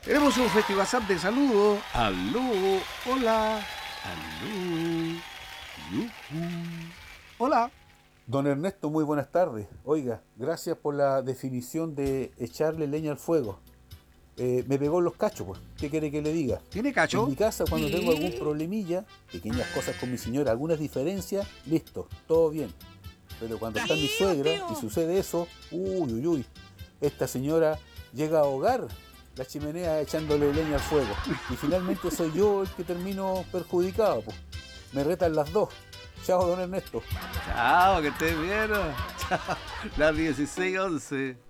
Tenemos un festival de saludos. Aló, hola, aló, yujú. Hola. Don Ernesto, muy buenas tardes. Oiga, gracias por la definición de echarle leña al fuego. Me pegó en los cachos, pues. ¿Qué quiere que le diga? ¿Tiene En cacho? mi casa, cuando tengo algún problemilla, pequeñas cosas con mi señora, algunas diferencias, listo, todo bien. Pero cuando está mi suegra y sucede eso, uy, uy, uy, esta señora llega a ahogar la chimenea echándole leña al fuego. Y finalmente soy yo el que termino perjudicado, pues. Me retan las dos. Chao, don Ernesto. Chao, que estés bien. Chao. Las 16:11.